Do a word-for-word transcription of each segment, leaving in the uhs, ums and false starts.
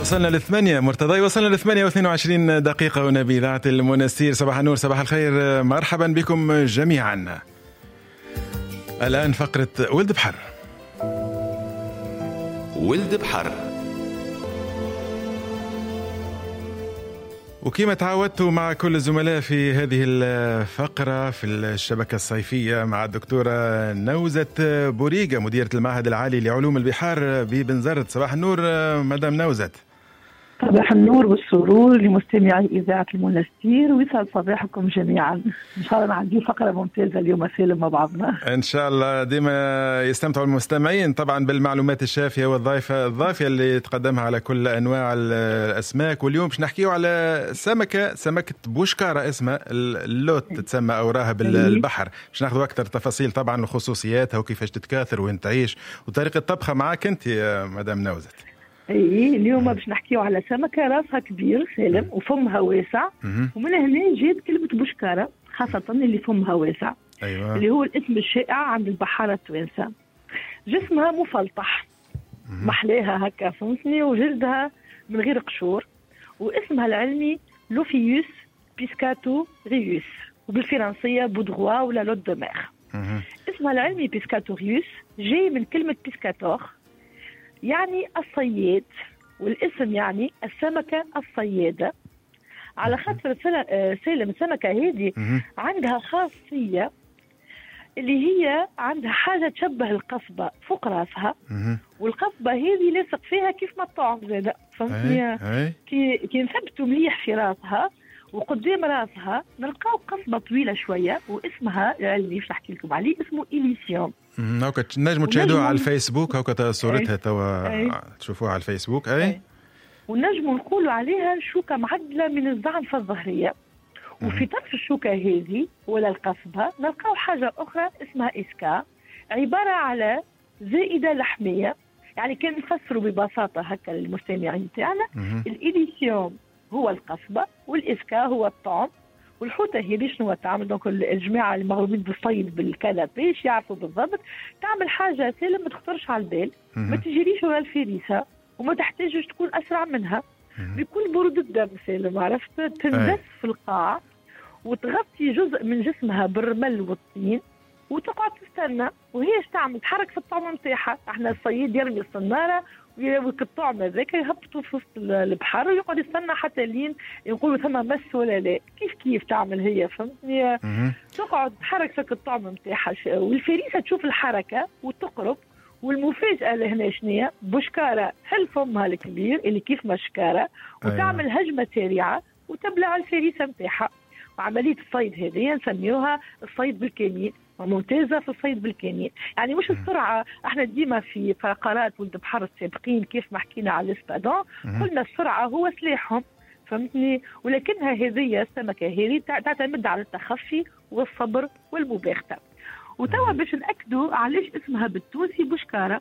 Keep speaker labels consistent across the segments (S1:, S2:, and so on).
S1: وصلنا للثمانية مرتضى، وصلنا للثمانية واثنين وعشرين دقيقة ونبيذات المنستير. صباح النور، صباح الخير، مرحبا بكم جميعا. الآن فقرة ولد بحر.
S2: ولد بحر،
S1: وكما تعودتوا مع كل الزملاء في هذه الفقرة في الشبكة الصيفية مع الدكتورة نوزة بوريقة مديرة المعهد العالي لعلوم البحار ببنزرت. صباح النور مدام نوزة.
S3: صباح النور والسرور لمستمعي إذاعة المنستير، ويسعد صباحكم جميعا. إن شاء الله عندي فقرة ممتازة اليوم سالم مع بعضنا
S1: إن شاء الله. ديما يستمتعوا المستمعين طبعا بالمعلومات الشافية والضيفة الضافية اللي تقدمها على كل أنواع الأسماك. واليوم باش نحكيه على سمكة سمكة بوشكارة اسمها اللوت تسمى أو راها بالبحر. باش ناخذوا أكثر تفاصيل طبعا وخصوصياتها وكيفاش تتكاثر وين تعيش وطريقة طبخها معك أنت يا مدام نوزة.
S3: اي اليوم باش نحكيو على سمكه راسها كبير سالم وفمها واسع، ومن هنا جات كلمه بوشكاره خاصه اللي فمها واسع.
S1: أيوة.
S3: اللي هو الاسم الشائع عند البحاره التوانسه. جسمها مفلطح محلاها هكا فهمتني، وجلدها من غير قشور، واسمها العلمي لوفيوس بيسكاتو ريوس، وبالفرنسيه بودغوا ولا لوت دو مير. اسمها العلمي بيسكاتو ريوس جاي من كلمه بيسكاتور يعني الصياد، والاسم يعني السمكة الصيادة، على خاطر سالم السمكة هذه عندها خاصية اللي هي عندها حاجة تشبه القصبة فوق راسها، والقصبة هذه لاصق فيها كيف ما الطعم زادة فهمتني. كي, كي نثبتوا مليح في راسها وقدام راسها نلقاو قصبة طويلة شوية، واسمها العلمي باش نحكي لكم عليه اسمه إليسيوم.
S1: هاكا نجموا تشاهدوها على الفيسبوك، هاكا صورتها توا تشوفوها على الفيسبوك. اي, أي.
S3: ونجموا نقولوا عليها شوكة معدلة من الزعنفة الظهرية. وفي طرف الشوكة هذه ولا القصبة نلقاو حاجة أخرى اسمها إسكا، عبارة على زائدة لحمية. يعني كان نفسروا ببساطة هكا للمستمعين تاعنا، الإليسيوم هو القصبة والإسكا هو الطعم، والحوتة هي شنو تعمل. دونك الجماعة المغروبين بالصيد بالكنابيش يعرفوا بالضبط تعمل حاجة سالم ما تخطرش على البال، ما تجريش ورا الفريسة وما تحتاجش تكون أسرع منها، بكل برود الدم سالم عرفت. تندس في القاع وتغطي جزء من جسمها بالرمل والطين وتقعد تستنى، وهي اش تعمل؟ تحرك في الطعم نتاعها. احنا الصيد يرمي الصنارة والطعم هذاك يهبطوا في وسط البحر ويقعد يستنى حتى لين يقولوا ثم مس ولا لا. كيف كيف تعمل هي فهمتني؟ تقعد تحرك في الطعم نتاعها، والفريسة تشوف الحركة وتقرب. والمفاجأة لهنا شنية؟ بوشكارة حل فمها الكبير اللي كيف مشكارة وتعمل هجمة سريعة وتبلع الفريسة نتاعها. وعملية الصيد هذه نسميوها الصيد بالكمين، ممتازة في الصيد بالكمين. يعني مش السرعة، احنا ديما في فقرات ولد بحر السابقين كيف ما حكينا على الاسبادون قلنا السرعة هو سلاحهم فهمتني، ولكنها هذه السمكة هذه تعتمد على التخفي والصبر والمباغتة. وتوا باش نأكدوا علاش اسمها بالتونسي بوشكارة،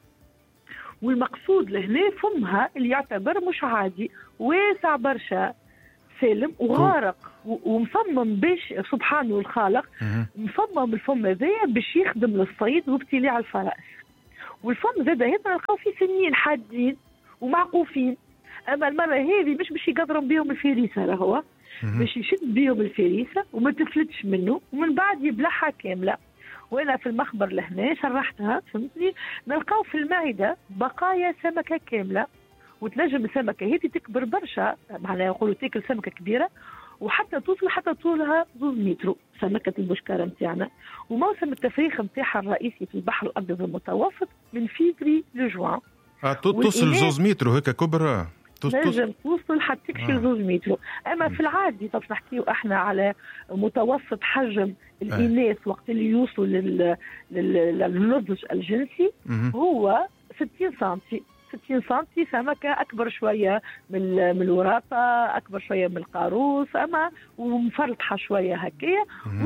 S3: والمقصود لهنا فمها اللي يعتبر مش عادي، واسع برشا سالم وغارق ومصمم باش سبحانه الخالق مصمم الفم هذايا باش يخدم للصيد وابتلاع الفرائس. والفم زاد هذا نلقاو فيه سنين حادين ومعقوفين، اما المره هذه مش باش يقدرم بهم الفريسه، راهو باش يشد بهم الفريسه وما تفلتش منه ومن بعد يبلعها كامله. وانا في المخبر لهنا شرحتها فهمتني، نلقاو في المعده بقايا سمكه كامله، وتنجم السمكه هذه تكبر برشا، معناها يقولوا تاكل سمكه كبيره وحتى توصل حتى طولها زوز متر سمكه البوشكاره نتاعنا. وموسم التفريخ نتاعها الرئيسي في البحر الابيض المتوسط من فيفري لجوان.
S1: اه توصل زوز متر هيك كبرى،
S3: تنجم توصل حتى تكفي آه. زوز متر. اما في العادي طب نحكيو احنا على متوسط حجم الاناث آه. وقت اللي يوصلوا لل... لل... للنضج الجنسي هو ستين سنتي. ستين سنتي سمكة أكبر شوية من من الوراقة، أكبر شوية من القاروص، أما ومفرطحة شوية هكية.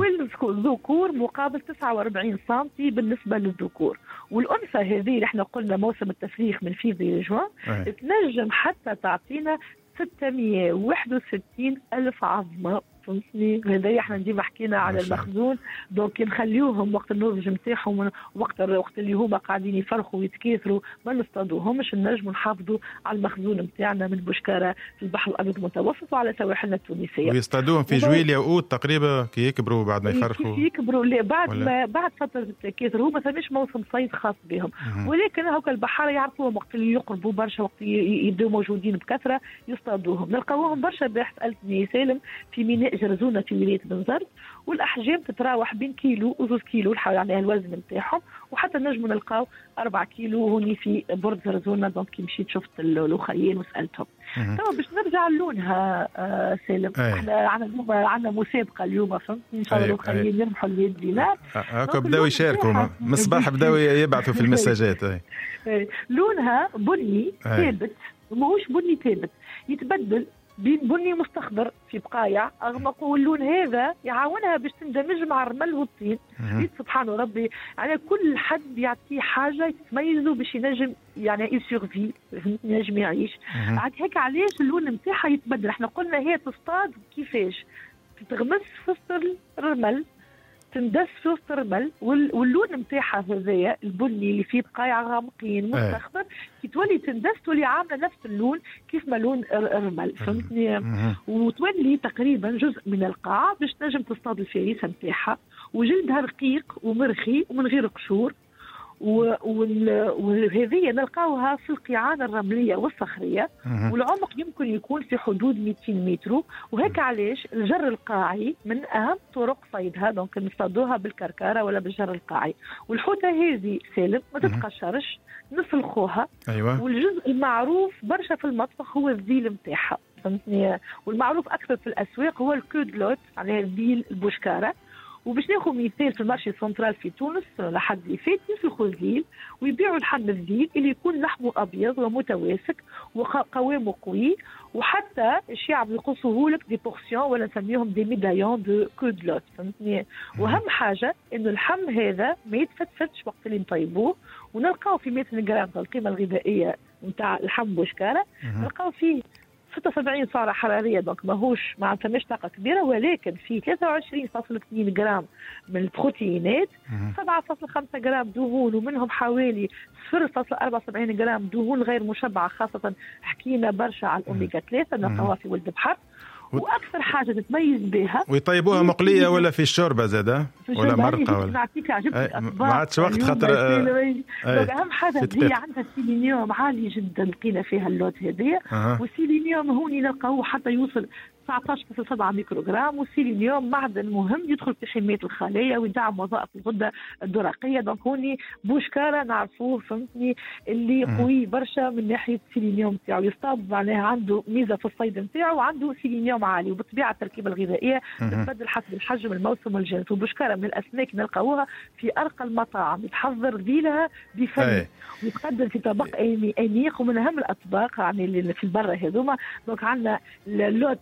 S3: والذكور مقابل تسعة وأربعين سنتي بالنسبة للذكور. والأنثى هذه اللي احنا قلنا موسم التفريخ من فيفري لجوان تنجم حتى تعطينا ستمائة وواحد وستين ألف عظمة. فهمتني. هذا احنا ديما حكينا على المخزون، دونك نخليوهم وقت النضج نتاعهم، وقت وقت اللي هما قاعدين يفرخوا ويتكاثروا ما نصطادوهمش، نجموا نحافظوا على المخزون نتاعنا من بوشكاره في البحر الابيض المتوسط وعلى سواحلنا التونسيه.
S1: ويصطادوهم في جويليا واوت تقريبا كي يكبروا بعد ما يفرخوا.
S3: كي يكبروا لا بعد ما بعد فتره التكاثر، هو ما ثماش موسم صيد خاص بهم، ولكن هكا البحاره يعرفوهم وقت اللي يقربوا برشا، وقت يبداو موجودين بكثره يصطادوهم. نلقاوهم برشا باحث سألتني سالم في ميناء جرزونه في ولايه بنزرت، والاحجام تتراوح بين كيلو وزوز كيلو على الوزن نتاعهم، وحتى نجموا نلقاو أربعة كيلو هوني في برد زرزونه. دونك كي مشيت شفت الاخرين وسالتهم. توا باش نرجع لونها آه سالم، احنا عندنا عندنا مسابقه اليوم، فهمت؟ ان شاء الله الاخرين يربحوا اليد دينار.
S1: هكا بداو يشاركوا من الصباح، بداو يبعثوا في المساجات.
S3: اي لونها بني ثابت، ماهوش بني ثابت، يتبدل بين بني مستخضر في بقايع اغمق، واللون هذا يعاونها باش تندمج مع الرمل والطين. سبحان ربي، يعني كل حد يعطيه حاجه تميزه باش ينجم يعني يسيرفي، ينجم يعيش. عاد هيك علاش اللون نتاعها يتبدل. احنا قلنا هي تصطاد كيفاش؟ تتغمس في وسط الرمل، تندس في وسط الرمل، واللون نتاعها هذايا البني اللي فيه بقايع غامقين مستخضر، كي تولي تندس تولي عامله نفس اللون كيف ما لون الرمل، فهمتني؟ وتولي تقريبا جزء من القاع باش تنجم تصطاد الفريسه نتاعها، وجلدها رقيق ومرخي ومن غير قشور. وهذه نلقاوها في القيعان الرمليه والصخريه، والعمق يمكن يكون في حدود مئتين متر. وهيك علاش الجر القاعي من اهم طرق صيدها، دونك نصطادوها بالكركاره ولا بالجر القاعي. والحوته هذه سالم ما تتقشرش، نسلخوها. أيوة. والجزء المعروف برشا في المطبخ هو الذيل نتاعها، فهمتني؟ والمعروف اكثر في الاسواق هو الكودلوت، يعني الذيل البوشكاره. وباش ناخذ مثال في المارشي سنترال في تونس لحد اللي فات، يسلخوا الذيل ويبيعوا لحم الذيل اللي يكون لحمه ابيض ومتواسك وقوامه قوي، وحتى الشعب يقصوه لك دي بورسيون ولا نسميهم دي ميدايون دو كودلوت، فهمتني؟ واهم حاجه انه اللحم هذا ما يتفتفتش وقت اللي نطيبوه، ونلقاو في مئة جرام القيمه الغذائيه نتاع اللحم بوشكاره نلقاو فيه ستة وسبعين سعرة حرارية، دونك ماهوش ما عندهاش طاقة كبيرة، ولكن في ثلاثة وعشرين فاصلة اثنين جرام من البروتينات، سبعة فاصلة خمسة جرام دهون، ومنهم حوالي صفر فاصلة أربعة وسبعين جرام دهون غير مشبعة، خاصة حكينا برشا على الأوميجا ثلاثة نلقاوها في ولد بحر. واكثر حاجه تتميز بها
S1: ويطيبوها مقليه ولا في الشوربه زاده ولا مرقه ولا
S3: نعطيك عجبتك الاطباق
S1: ما عادش وقت خاطر
S3: اهم حاجه هي عندها سيلينيوم عالي جدا، لقينا فيها اللوت هذه. أه. والسيلينيوم هوني نلقاوه حتى يوصل تسعة عشر فاصلة سبعة ميكروغرام. والسيلينيوم معدن مهم يدخل في حمايه الخلايا ويدعم وظائف الغده الدرقيه، دونك هوني بوشكاره نعرفوه، فهمتني، اللي قوي برشا من ناحيه السيلينيوم تاعو، يصطاد معناها عنده ميزه في الصيد نتاعو وعنده سيلينيوم عالي. وبطبيعه التركيبه الغذائيه تتبدل حسب الحجم الموسم والجنس. وبوشكاره من الاسماك نلقاوها في ارقى المطاعم، يتحضر ذيلها بفن ويتقدم في طبق انيق، ومن اهم الاطباق يعني اللي في البر هذوما. دونك عندنا اللوت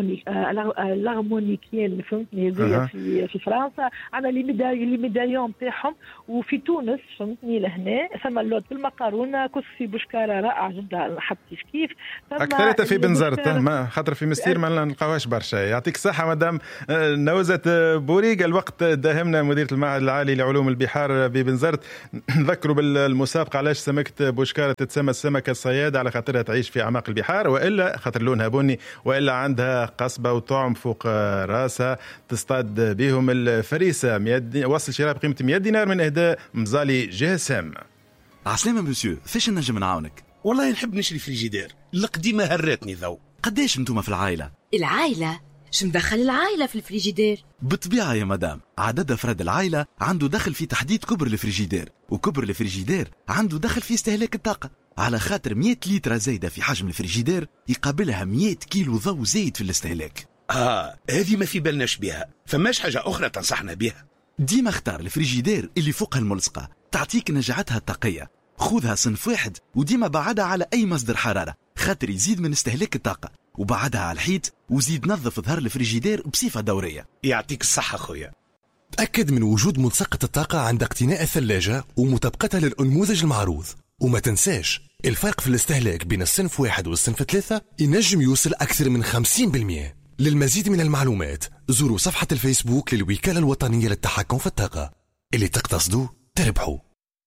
S3: الارمونيكيين، فهمتني، هذه في في فرنسا. عندنا لي ميداي لي ميدايون تاعهم. وفي تونس فهمتني لهنا ثم اللوت بالمقارونه كسفي بوشكاره رائع جدا، حتى كيف كيف
S1: اكثرتها في بنزرت، ما خاطر في مستير ما نلقاوهاش برشا. يعطيك الصحه مدام نوزة بوريق. الوقت داهمنا. مديرة المعهد العالي لعلوم البحار ببنزرت. نذكروا بالمسابقه علاش سمكه بوشكاره تتسمى السمكه الصياده، على خاطرها تعيش في اعماق البحار، والا خاطر لونها بني، والا عندها قصبه وطعم فوق راسها تصطاد بهم الفريسه. ميد... وصل شراء بقيمه مئة دينار من اهداء مزالي جاسم.
S2: عسلامة مسيو، فاش نجم نعاونك؟
S4: والله نحب نشري فريجيدير، القديمة هرتني ذو.
S2: قداش انتوما في العائلة؟
S5: العائلة؟ شو مدخل العائلة في الفريجيدير؟
S2: بالطبيعة يا مدام، عدد أفراد العائلة عنده دخل في تحديد كبر الفريجيدير، وكبر الفريجيدير عنده دخل في استهلاك الطاقة. على خاطر مئة لتر زايدة في حجم الفريجيدير يقابلها مئة كيلو ضوء زايد في الاستهلاك.
S4: آه هذه ما في بالناش بها، فماش حاجة أخرى تنصحنا بها؟
S2: ديما اختار الفريجيدير اللي فوقها الملصقة، تعطيك نجعتها الطاقية. خذها صنف واحد وديما بعدها على أي مصدر حرارة، خاطر يزيد من استهلاك الطاقة، وبعدها على الحيط، وزيد نظف ظهر الفريجيدير بصفة دورية.
S4: يعطيك الصحة خويا.
S6: تأكد من وجود ملصقة الطاقة عند اقتناء الثلاجة ومطابقتها للأنموذج المعروض. وما تنساش الفرق في الاستهلاك بين الصنف واحد والصنف ثلاثة ينجم يوصل أكثر من خمسين بالمئة. للمزيد من المعلومات زوروا صفحة الفيسبوك للوكالة الوطنية للتحكم في الطاقة. اللي تقتصدوا تربحوا.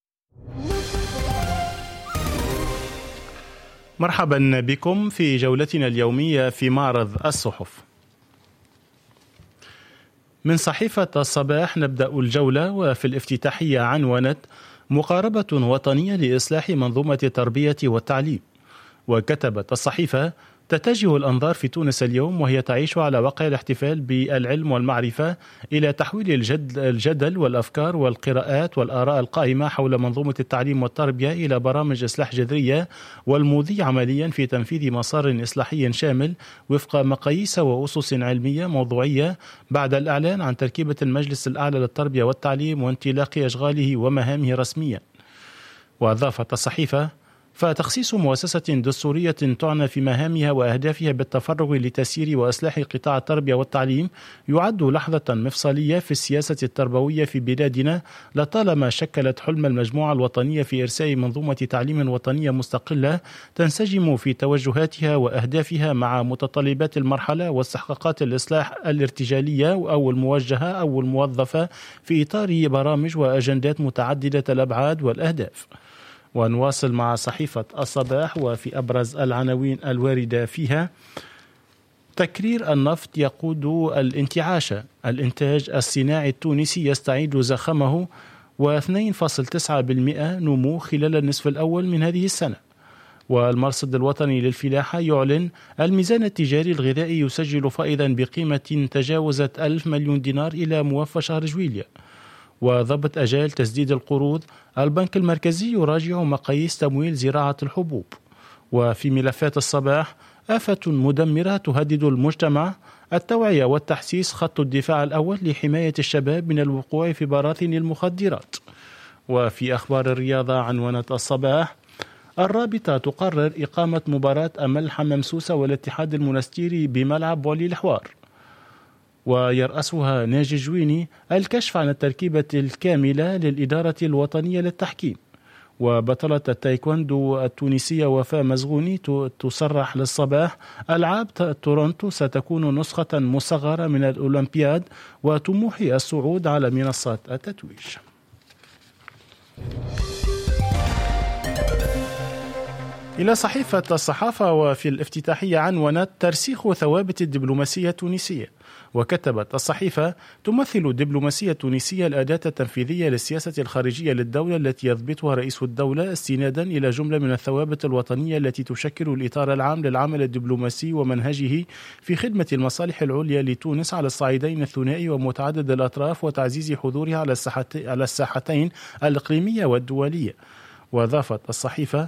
S7: مرحبا بكم في جولتنا اليومية في معرض الصحف. من صحيفة الصباح نبدأ الجولة، وفي الافتتاحية عنونت مقاربة وطنية لإصلاح منظومة التربية والتعليم. وكتبت الصحيفة: تتجه الأنظار في تونس اليوم وهي تعيش على وقع الاحتفال بالعلم والمعرفة إلى تحويل الجد الجدل والأفكار والقراءات والآراء القائمة حول منظومة التعليم والتربية إلى برامج إصلاح جذرية والمضي عمليا في تنفيذ مسار إصلاحي شامل وفق مقاييس وأسس علمية موضوعية، بعد الإعلان عن تركيبة المجلس الأعلى للتربية والتعليم وانطلاق أشغاله ومهامه رسميا. وأضافت الصحيفة: فتخصيص مؤسسة دستورية تعنى في مهامها وأهدافها بالتفرغ لتسيير وإصلاح قطاع التربية والتعليم يعد لحظة مفصلية في السياسة التربوية في بلادنا، لطالما شكلت حلم المجموعة الوطنية في إرساء منظومة تعليم وطنية مستقلة تنسجم في توجهاتها وأهدافها مع متطلبات المرحلة واستحقاقات الإصلاح الارتجالية أو الموجهة أو الموظفة في إطار برامج وأجندات متعددة الأبعاد والأهداف. ونواصل مع صحيفة الصباح، وفي أبرز العناوين الواردة فيها: تكرير النفط يقود الانتعاش، الإنتاج الصناعي التونسي يستعيد زخمه واثنين فاصلة تسعة بالمئة نمو خلال النصف الأول من هذه السنة. والمرصد الوطني للفلاحة يعلن الميزان التجاري الغذائي يسجل فائضا بقيمة تجاوزت ألف مليون دينار إلى موفى شهر جويلية. وضبط أجال تسديد القروض، البنك المركزي يراجع مقاييس تمويل زراعة الحبوب. وفي ملفات الصباح: آفة مدمرة تهدد المجتمع، التوعية والتحسيس خط الدفاع الأول لحماية الشباب من الوقوع في براثن المخدرات. وفي أخبار الرياضة عنونت الصباح: الرابطة تقرر إقامة مباراة أمل حمام سوسة والاتحاد المنستيري بملعب ولي الحوار. ويرأسها ناجي جويني الكشف عن التركيبة الكاملة للإدارة الوطنية للتحكيم. وبطلة التايكوندو التونسية وفاء مزغوني تصرح للصباح: ألعاب تورونتو ستكون نسخة مصغرة من الأولمبياد وطموح الصعود على منصات التتويج. إلى صحيفة الصحافة، وفي الافتتاحية عنونت ترسيخ ثوابت الدبلوماسية التونسية. وكتبت الصحيفة: تمثل الدبلوماسية التونسية الأداة التنفيذية للسياسة الخارجية للدولة التي يضبطها رئيس الدولة، استنادا إلى جملة من الثوابت الوطنية التي تشكل الإطار العام للعمل الدبلوماسي ومنهجه في خدمة المصالح العليا لتونس على الصعيدين الثنائي ومتعدد الأطراف، وتعزيز حضورها على الساحتين الإقليمية والدولية. وأضافت الصحيفة: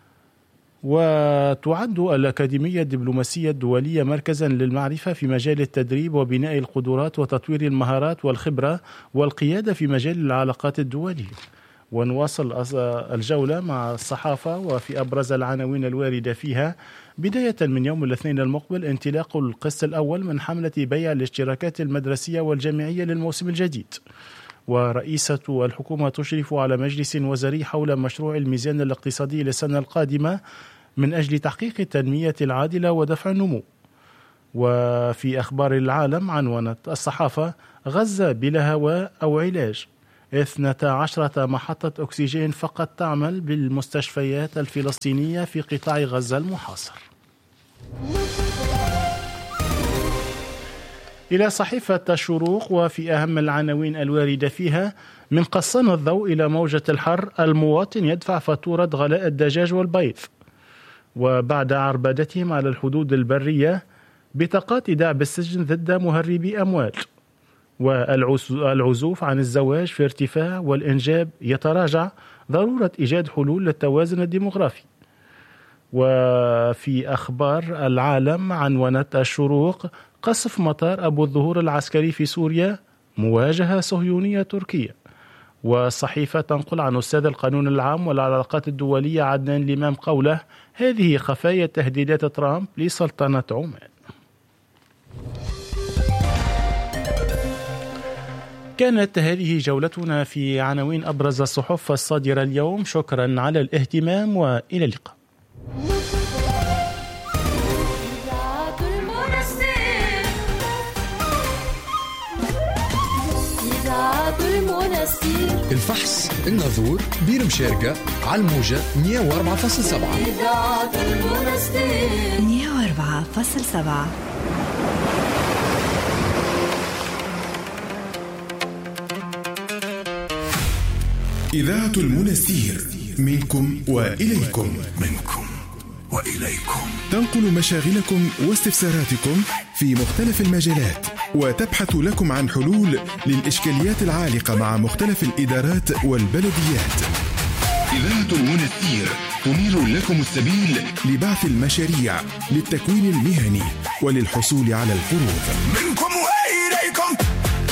S7: وتعد الأكاديمية الدبلوماسية الدولية مركزا للمعرفة في مجال التدريب وبناء القدرات وتطوير المهارات والخبرة والقيادة في مجال العلاقات الدولية. ونواصل الجولة مع الصحافة، وفي أبرز العناوين الواردة فيها: بداية من يوم الاثنين المقبل انطلاق القسط الأول من حملة بيع الاشتراكات المدرسية والجامعية للموسم الجديد. ورئيسة الحكومة تشرف على مجلس وزاري حول مشروع الميزان الاقتصادي للسنة القادمة من أجل تحقيق التنمية العادلة ودفع النمو. وفي أخبار العالم عنونت الصحافة: غزة بلا هواء أو علاج، اثنتا عشرة محطة أكسجين فقط تعمل بالمستشفيات الفلسطينية في قطاع غزة المحاصر. إلى صحيفة الشروق، وفي أهم العناوين الواردة فيها: من قصان الضوء إلى موجة الحر، المواطن يدفع فاتورة غلاء الدجاج والبيض. وبعد عربدتهم على الحدود البرية، بطاقات دعم السجن ضد مهربي أموال. والعزوف عن الزواج في ارتفاع والإنجاب يتراجع، ضرورة إيجاد حلول للتوازن الديمغرافي. وفي أخبار العالم عنونت الشروق: قصف مطار أبو الظهور العسكري في سوريا، مواجهة صهيونية تركية. والصحيفة تنقل عن أستاذ القانون العام والعلاقات الدولية عدنان الإمام قوله: هذه خفايا تهديدات ترامب لسلطنة عمان. كانت هذه جولتنا في عناوين أبرز الصحف الصادرة اليوم. شكرا على الاهتمام وإلى اللقاء.
S8: فحص الناظور بير مشارقة على الموجة مية وأربعة فاصلة سبعة.
S9: مية وأربعة فاصلة سبعة.
S10: إذاعة المنستير، منكم وإليكم. منكم وإليكم. تنقل مشاغلكم واستفساراتكم في مختلف المجالات، وتبحث لكم عن حلول للإشكاليات العالقة مع مختلف الإدارات والبلديات. إذاعة المنستير تنير لكم السبيل لبعث المشاريع للتكوين المهني وللحصول على القروض. منكم وإليكم.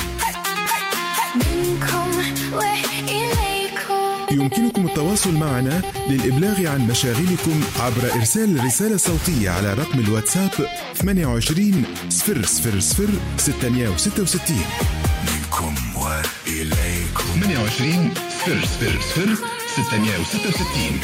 S10: منكم وإليكم. يمكنكم التواصل معنا للإبلاغ عن مشاغلكم عبر إرسال رسالة صوتية على رقم الواتساب ثمانية وعشرين صفر صفر صفر ستمائة وستة وستين. منكم وإليكم. ثمانية وعشرين صفر صفر صفر ستمائة وستة وستين.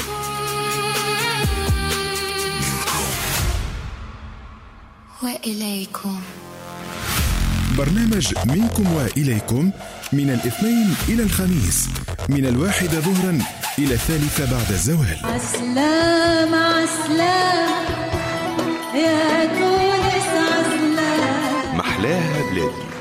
S9: وإليكم.
S10: برنامج منكم وإليكم من الاثنين إلى الخميس، من الواحدة ظهرا إلى الثالثة بعد الزوال.
S11: عسلام عسلام يا تونس عسلام،
S4: محلاها بلادي.